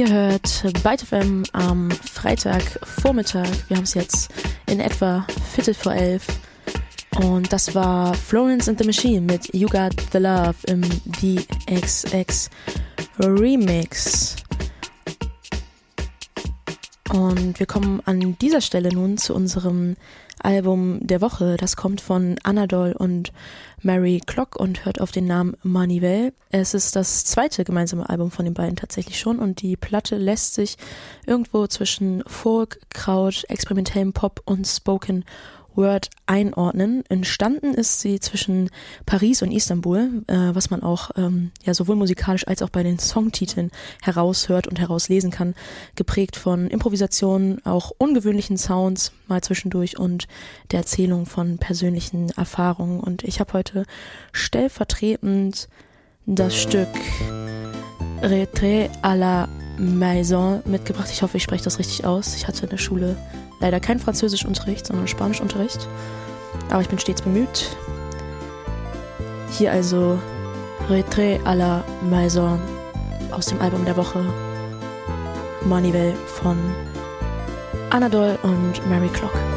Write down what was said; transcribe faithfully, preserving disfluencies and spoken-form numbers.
Ihr hört Byte F M am Freitagvormittag. Wir haben es jetzt in etwa Viertel vor elf. Und das war Florence and the Machine mit You Got the Love im D X X Remix. Und wir kommen an dieser Stelle nun zu unserem Album der Woche. Das kommt von Anadol und Mary Clock und hört auf den Namen Manivelle. Es ist das zweite gemeinsame Album von den beiden tatsächlich schon und die Platte lässt sich irgendwo zwischen Folk, Kraut, experimentellem Pop und Spoken Word einordnen. Entstanden ist sie zwischen Paris und Istanbul, äh, was man auch ähm, ja sowohl musikalisch als auch bei den Songtiteln heraushört und herauslesen kann. Geprägt von Improvisationen, auch ungewöhnlichen Sounds mal zwischendurch und der Erzählung von persönlichen Erfahrungen. Und ich habe heute stellvertretend das Stück Retrait à la Maison mitgebracht. Ich hoffe, ich spreche das richtig aus. Ich hatte in der Schule leider kein Französischunterricht, sondern Spanischunterricht. Aber ich bin stets bemüht. Hier also Retrait à la Maison aus dem Album der Woche Manivelle von Anadol und Mary Clock.